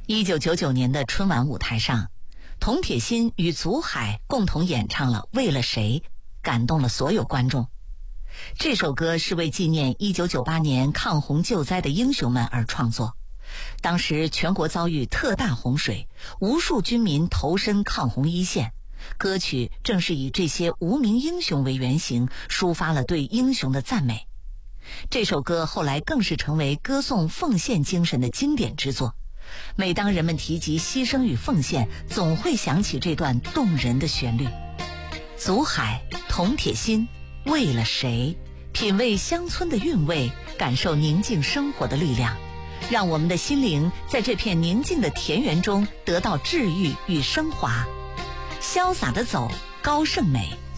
1999年的春晚舞台上，童铁心与祖海共同演唱了《为了谁》，感动了所有观众。这首歌是为纪念1998年抗洪救灾的英雄们而创作。当时全国遭遇特大洪水，无数军民投身抗洪一线，歌曲正是以这些无名英雄为原型，抒发了对英雄的赞美。这首歌后来更是成为歌颂奉献精神的经典之作。每当人们提及牺牲与奉献，总会想起这段动人的旋律。祖海、童铁心，为了谁？品味乡村的韵味，感受宁静生活的力量，让我们的心灵在这片宁静的田园中得到治愈与升华。潇洒的走，高胜美。